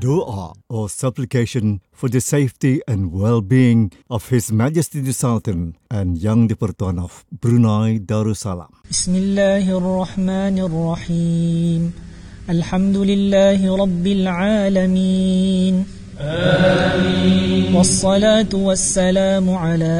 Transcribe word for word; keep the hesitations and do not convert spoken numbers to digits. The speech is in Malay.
doa or supplication for the safety and well-being of His Majesty the Sultan and Yang di-Pertuan of Brunei Darussalam. Bismillahirrahmanirrahim. Alhamdulillahi Rabbil Alamin. Amin. Wassalatu wassalamu ala